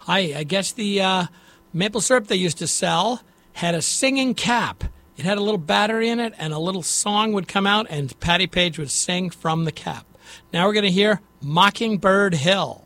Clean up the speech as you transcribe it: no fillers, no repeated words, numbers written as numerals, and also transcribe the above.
I guess the maple syrup they used to sell had a singing cap. It had a little battery in it, and a little song would come out, and Patty Page would sing from the cap. Now we're going to hear Mockingbird Hill.